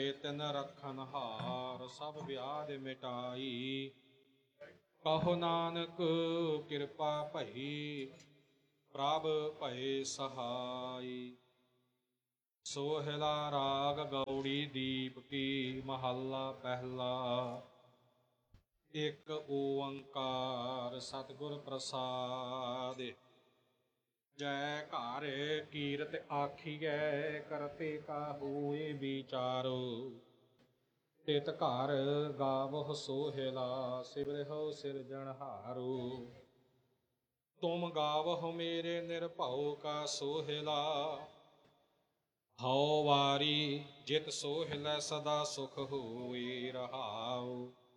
ਤਿਨ ਰਖਨ ਹਾਰ, ਸਭ ਵਿਆਧ ਮਿਟਾਈ। ਕਹੋ ਨਾਨਕ ਕਿਰਪਾ ਭਈ, ਪ੍ਰਭ ਭਏ ਸਹਾਈ। ਸੋਹਿਲਾ ਰਾਗ ਗੌੜੀ ਦੀਪ ਕੀ, ਮਹੱਲਾ ਪਹਿਲਾ। ਇੱਕ ਓੰਕਾਰ ਸਤਿਗੁਰ ਪ੍ਰਸਾਦਿ। ਜੈ ਘਰ ਕੀਰਤ ਆਖੀਐ, ਕਰਤੇ ਕਾ ਹੋਏ ਵਿਚਾਰੋ। ਤਿਤ ਘਰ ਗਾਵਹੁ ਸੋਹਿਲਾ, ਸਿਮਰਿਹੁ ਸਿਰਜਣਹਾਰੋ। ਤੁਮ ਗਾਵਹੁ ਮੇਰੇ ਨਿਰਭਉ ਕਾ ਸੋਹਿਲਾ, ਹਉ ਵਾਰੀ ਜਿਤ ਸੋਹਿਲੈ ਸਦਾ ਸੁਖ ਹੋਏ ਰਹਾਉ।